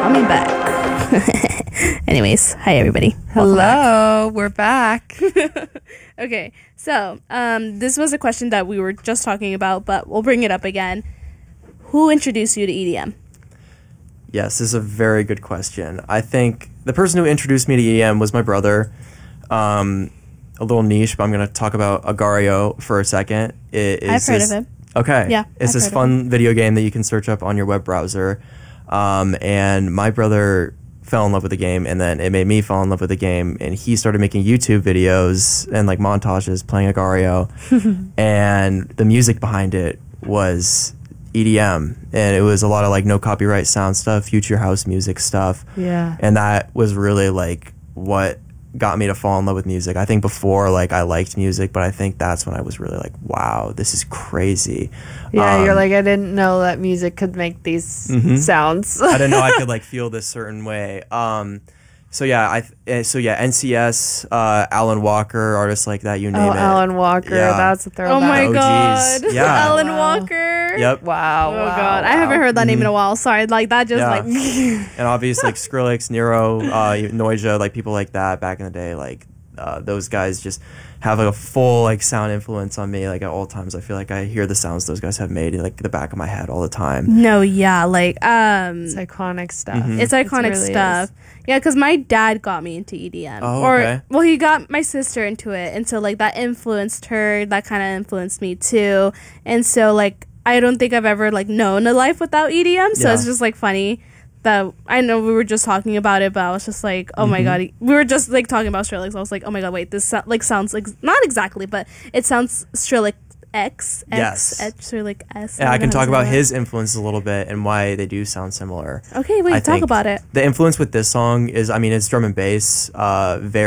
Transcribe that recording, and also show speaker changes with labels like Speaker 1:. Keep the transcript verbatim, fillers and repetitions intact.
Speaker 1: coming back. Anyways, hi everybody.
Speaker 2: Hello, we're back.
Speaker 1: Okay, so um, this was a question that we were just talking about, but we'll bring it up again. Who introduced you to E D M?
Speaker 3: Yes, this is a very good question. I think the person who introduced me to E D M was my brother. Um, a little niche, but I'm going to talk about Agar.io for a second. It is
Speaker 1: I've heard
Speaker 3: this,
Speaker 1: of it.
Speaker 3: Okay.
Speaker 1: Yeah,
Speaker 3: It's
Speaker 1: I've
Speaker 3: this
Speaker 1: heard of
Speaker 3: fun video game that you can search up on your web browser. Um, and my brother fell in love with the game, and then it made me fall in love with the game, and he started making YouTube videos and like montages playing Agar.io. And the music behind it was E D M, and it was a lot of like no copyright sound stuff, future house music stuff.
Speaker 2: Yeah.
Speaker 3: And that was really like what got me to fall in love with music. I think before, like, I liked music, but I think that's when I was really like, wow, this is crazy.
Speaker 2: Yeah,
Speaker 3: Um,
Speaker 2: you're like, I didn't know that music could make these
Speaker 3: Mhm.
Speaker 2: sounds.
Speaker 3: I didn't know I could like feel this certain way. Um, so yeah, I th- so yeah, N C S, uh, Alan Walker, artists like that, you name
Speaker 2: Oh,
Speaker 3: it.
Speaker 2: Alan Walker,
Speaker 3: Yeah.
Speaker 2: that's what they're
Speaker 1: Oh my
Speaker 3: O Gs.
Speaker 1: god.
Speaker 3: Yeah.
Speaker 1: Alan
Speaker 2: Wow.
Speaker 1: Walker.
Speaker 3: Yep.
Speaker 2: Wow.
Speaker 1: Oh
Speaker 2: wow,
Speaker 1: god. I
Speaker 2: wow.
Speaker 1: haven't heard that name in a while. Sorry. Like that just
Speaker 3: Yeah.
Speaker 1: like
Speaker 3: And obviously like Skrillex, Nero, uh, Noisia, like people like that back in the day, like uh, those guys just have like a full like sound influence on me. Like at all times, I feel like I hear the sounds those guys have made in like the back of my head all the time.
Speaker 1: No, yeah, like um
Speaker 2: It's iconic stuff.
Speaker 3: Mhm.
Speaker 1: it's iconic
Speaker 2: really
Speaker 1: stuff.
Speaker 2: is.
Speaker 1: Yeah, because my dad got me into E D M.
Speaker 3: Oh,
Speaker 1: or
Speaker 3: okay.
Speaker 1: well, he got my sister into it, and so like that influenced her. That kind of influenced me too. And so like I don't think I've ever like known a life without E D M. So
Speaker 3: Yeah.
Speaker 1: it's just like funny that I know we were just talking about it, but I was just like, oh my
Speaker 3: Mhm.
Speaker 1: god, we were just like talking about Skrillex. I was like, oh my god, wait, this so- like sounds like not exactly, but it sounds Skrillex X X
Speaker 3: Yes.
Speaker 1: X or like S.
Speaker 3: Yeah, I can
Speaker 1: don't know
Speaker 3: talk
Speaker 1: how to
Speaker 3: about
Speaker 1: say
Speaker 3: his influence a little bit and why they do sound similar.
Speaker 1: that. Okay, wait,
Speaker 3: I
Speaker 1: talk
Speaker 3: think
Speaker 1: about it.
Speaker 3: The influence with this song is, I mean, it's drum and bass, uh, very.